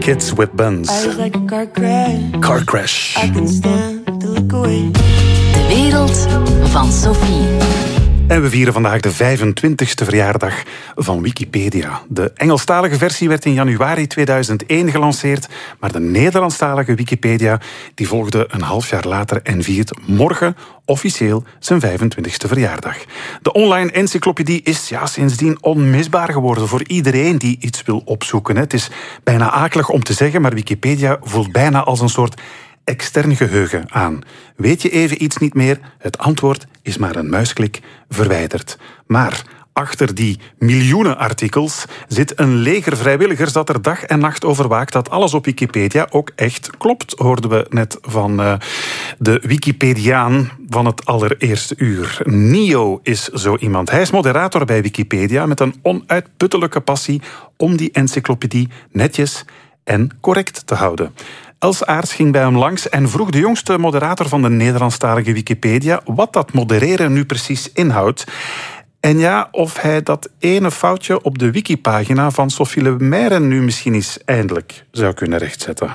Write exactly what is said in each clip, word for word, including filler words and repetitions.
Kids with Buns. Like a car crash. Car crash. I can stand to look away. De wereld van Sophie. En we vieren vandaag de vijfentwintigste verjaardag van Wikipedia. De Engelstalige versie werd in januari tweeduizend één gelanceerd, maar de Nederlandstalige Wikipedia die volgde een half jaar later en viert morgen officieel zijn vijfentwintigste verjaardag. De online encyclopedie is ja, sindsdien onmisbaar geworden voor iedereen die iets wil opzoeken. Het is bijna akelig om te zeggen, maar Wikipedia voelt bijna als een soort extern geheugen aan. Weet je even iets niet meer? Het antwoord is maar een muisklik verwijderd. Maar achter die miljoenen artikels zit een leger vrijwilligers dat er dag en nacht over waakt dat alles op Wikipedia ook echt klopt, hoorden we net van uh, de Wikipediaan van het allereerste uur. Nio is zo iemand. Hij is moderator bij Wikipedia met een onuitputtelijke passie om die encyclopedie netjes en correct te houden. Els Aerts ging bij hem langs en vroeg de jongste moderator van de Nederlandstalige Wikipedia wat dat modereren nu precies inhoudt. En ja, of hij dat ene foutje op de wikipagina van Sophie Lemaire nu misschien eens eindelijk zou kunnen rechtzetten.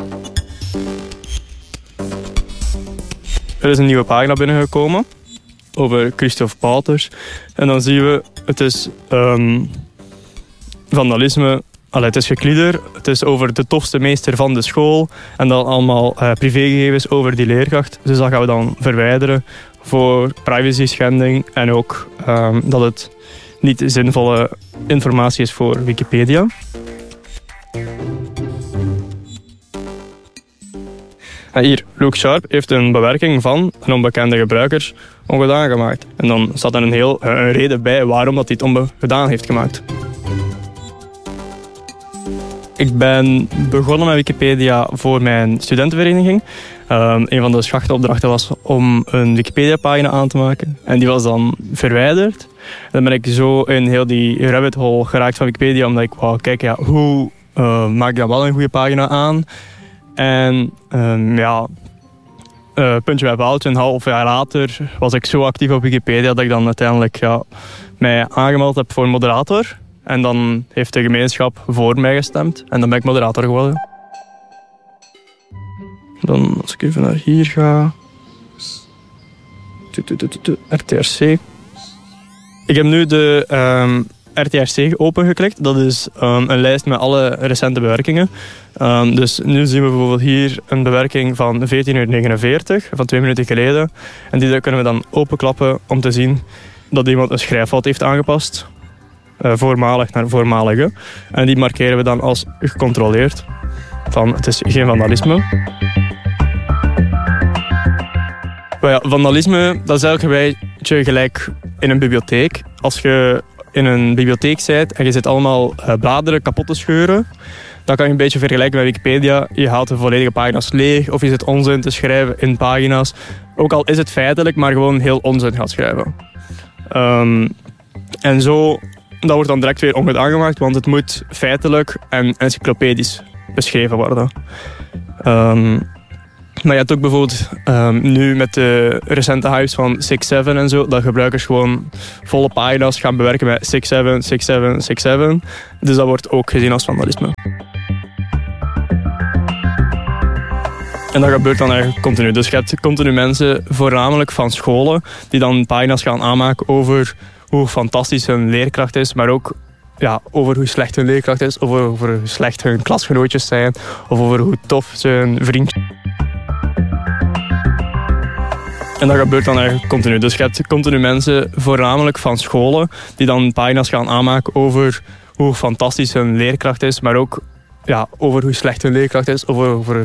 Er is een nieuwe pagina binnengekomen over Christophe Pauters. En dan zien we, het is um, vandalisme. Allee, het is geklieder, het is over de tofste meester van de school en dan allemaal uh, privégegevens over die leerkracht. Dus dat gaan we dan verwijderen voor privacy-schending en ook um, dat het niet zinvolle informatie is voor Wikipedia. En hier, Luke Sharp heeft een bewerking van een onbekende gebruiker ongedaan gemaakt. En dan staat er een, heel, een reden bij waarom dat hij het ongedaan heeft gemaakt. Ik ben begonnen met Wikipedia voor mijn studentenvereniging. Um, een van de schachtopdrachten was om een Wikipedia-pagina aan te maken. En die was dan verwijderd. En dan ben ik zo in heel die rabbit hole geraakt van Wikipedia, omdat ik wou kijken, ja, hoe uh, maak ik dan wel een goede pagina aan? En um, ja, uh, puntje bij paaltje, een half jaar later was ik zo actief op Wikipedia dat ik dan uiteindelijk ja, mij aangemeld heb voor moderator. En dan heeft de gemeenschap voor mij gestemd. En dan ben ik moderator geworden. Dan, als ik even naar hier ga... R T R C. Ik heb nu de um, R T R C opengeklikt. Dat is um, een lijst met alle recente bewerkingen. Um, dus nu zien we bijvoorbeeld hier een bewerking van veertien uur negenenveertig, van twee minuten geleden. En die kunnen we dan openklappen om te zien dat iemand een schrijffout heeft aangepast. Uh, voormalig naar voormalige. En die markeren we dan als gecontroleerd. Van het is geen vandalisme. Maar ja, vandalisme, dat is eigenlijk een beetje gelijk in een bibliotheek. Als je in een bibliotheek bent en je zit allemaal uh, bladeren kapot te scheuren, dan kan je een beetje vergelijken met Wikipedia. Je haalt de volledige pagina's leeg of je zit onzin te schrijven in pagina's. Ook al is het feitelijk, maar gewoon heel onzin gaat schrijven. Um, en zo... Dat wordt dan direct weer ongedaan gemaakt, want het moet feitelijk en encyclopedisch beschreven worden. Um, maar je hebt ook bijvoorbeeld um, nu met de recente hypes van six seven en zo, dat gebruikers gewoon volle pagina's gaan bewerken met six seven, six seven, six seven. Dus dat wordt ook gezien als vandalisme. En dat gebeurt dan eigenlijk continu. Dus je hebt continu mensen, voornamelijk van scholen, die dan pagina's gaan aanmaken over hoe fantastisch hun leerkracht is, maar ook ja, over hoe slecht hun leerkracht is, of over hoe slecht hun klasgenootjes zijn, of over hoe tof zijn vriendjes. En dat gebeurt dan eigenlijk continu. Dus je hebt continu mensen, voornamelijk van scholen, die dan pagina's gaan aanmaken over hoe fantastisch hun leerkracht is, maar ook ja, over hoe slecht hun leerkracht is, of over